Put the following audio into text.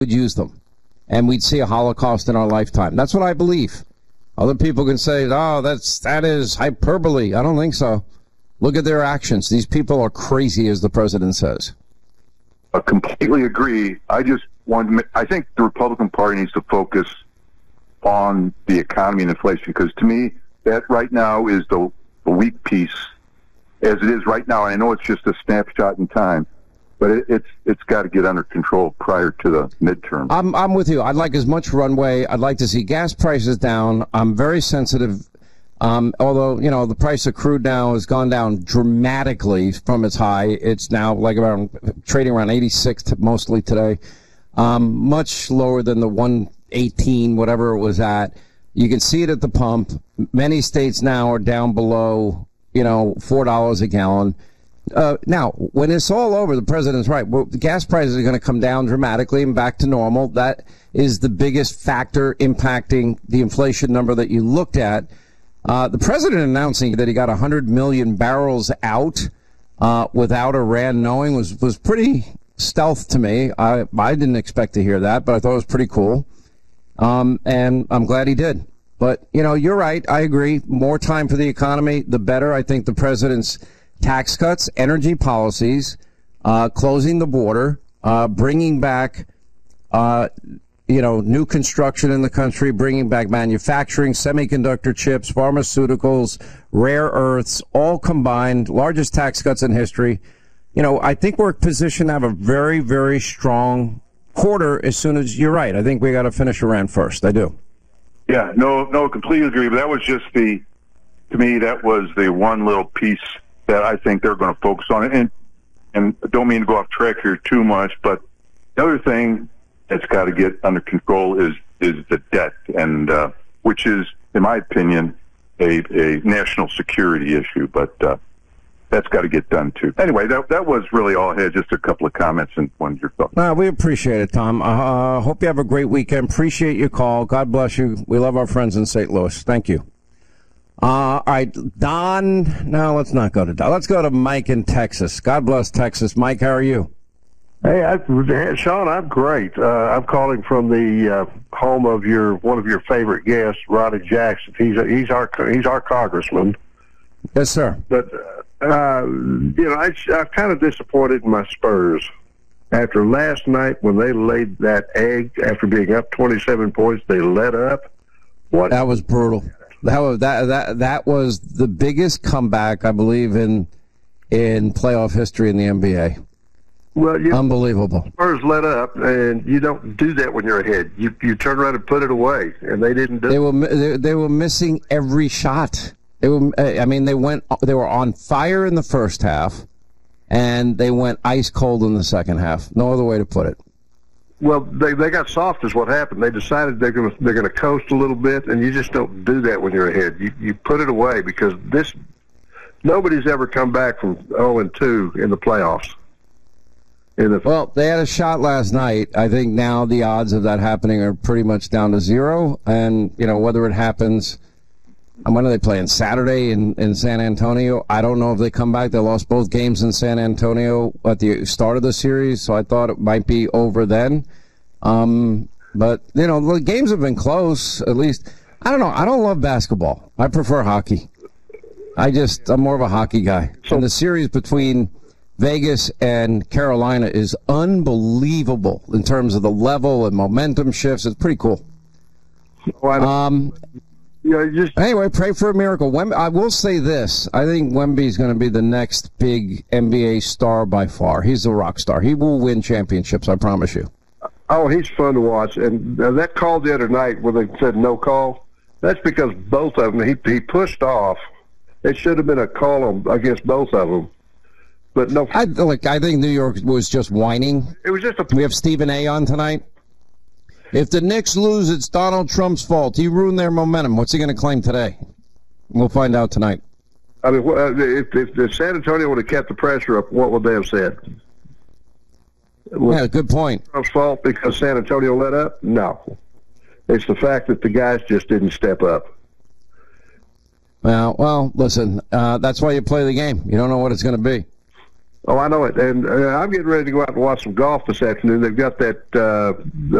would use them, and we'd see a Holocaust in our lifetime. That's what I believe. Other people can say, oh, that is hyperbole. I don't think so. Look at their actions. These people are crazy, as the president says. I completely agree. I think the Republican Party needs to focus on the economy and inflation, because to me, that right now is the weak piece as it is right now. And I know it's just a snapshot in time, but it's got to get under control prior to the midterm. I'm with you. I'd like as much runway. I'd like to see gas prices down. I'm very sensitive. Although, the price of crude now has gone down dramatically from its high. It's now trading around 86 mostly today. Much lower than the 118, whatever it was at. You can see it at the pump. Many states now are down below, $4 a gallon. Now, when it's all over, the president's right. Well, the gas prices are going to come down dramatically and back to normal. That is the biggest factor impacting the inflation number that you looked at. The president announcing that he got 100 million barrels out without Iran knowing was pretty stealth to me. I didn't expect to hear that, but I thought it was pretty cool. And I'm glad he did. But, you're right. I agree. More time for the economy, the better. I think the president's tax cuts, energy policies, closing the border, bringing back new construction in the country, bringing back manufacturing, semiconductor chips, pharmaceuticals, rare earths, all combined, largest tax cuts in history. I think we're positioned to have a very, very strong quarter as soon as you're right. I think we got to finish Iran first. I do. Yeah, no, completely agree. But that was just to me, that was the one little piece that I think they're going to focus on. And I don't mean to go off track here too much, but the other thing that's got to get under control is the debt, and which is, in my opinion, a national security issue. But that's got to get done too. Anyway, that was really all I had. Just a couple of comments and one your thoughts. We appreciate it, Tom. Hope you have a great weekend. Appreciate your call. God bless you. We love our friends in St. Louis. Thank you. All right, Don. No, let's not go to Don. Let's go to Mike in Texas. God bless Texas. Mike, how are you? Hey, Sean, I'm great. I'm calling from the home of one of your favorite guests, Ronnie Jackson. He's our congressman. Yes, sir. But I'm kind of disappointed in my Spurs after last night when they laid that egg after being up 27 points. They let up. That was brutal. That was the biggest comeback, I believe, in playoff history in the NBA. Well, unbelievable. Spurs let up, and you don't do that when you're ahead. You turn around and put it away, and they didn't do it. They were missing every shot. They were on fire in the first half, and they went ice cold in the second half. No other way to put it. Well, they got soft is what happened. They decided they're gonna coast a little bit, and you just don't do that when you're ahead. You put it away, because nobody's ever come back from 0-2 in the playoffs. Well, they had a shot last night. I think now the odds of that happening are pretty much down to zero. And, whether it happens, when are they playing? Saturday in San Antonio? I don't know if they come back. They lost both games in San Antonio at the start of the series, so I thought it might be over then. But, the games have been close, at least. I don't know. I don't love basketball. I prefer hockey. I'm more of a hockey guy. And the series between Vegas and Carolina is unbelievable in terms of the level and momentum shifts. It's pretty cool. Anyway, pray for a miracle. I will say this. I think Wemby is going to be the next big NBA star by far. He's a rock star. He will win championships, I promise you. Oh, he's fun to watch. And that call the other night when they said no call, that's because both of them, he pushed off. It should have been a call against both of them. But no, I think New York was just whining. It was just we have Stephen A. on tonight. If the Knicks lose, it's Donald Trump's fault. He ruined their momentum. What's he going to claim today? We'll find out tonight. I mean, if San Antonio would have kept the pressure up, what would they have said? Yeah, good point. Trump's fault because San Antonio let up? No. It's the fact that the guys just didn't step up. Well, listen, that's why you play the game. You don't know what it's going to be. Oh, I know it. And I'm getting ready to go out and watch some golf this afternoon. They've got that